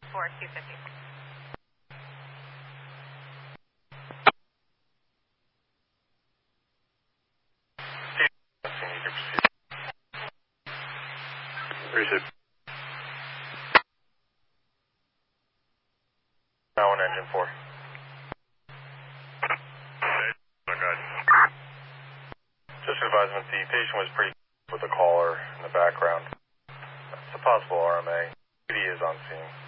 250. Appreciate it. Now on engine 4. Just advisement, the patient was pretty with the caller in the background. It's a possible RMA. PD is on scene.